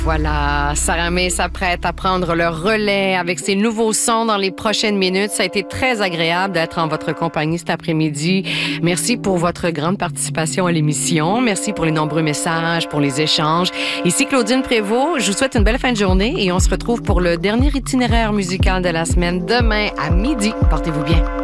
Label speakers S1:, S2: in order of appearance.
S1: Voilà, Sarah May s'apprête à prendre le relais avec ses nouveaux sons dans les prochaines minutes. Ça a été très agréable d'être en votre compagnie cet après-midi. Merci pour votre grande participation à l'émission. Merci pour les nombreux messages, pour les échanges. Ici Claudine Prévost. Je vous souhaite une belle fin de journée et on se retrouve pour le dernier itinéraire musical de la semaine demain à midi. Portez-vous bien.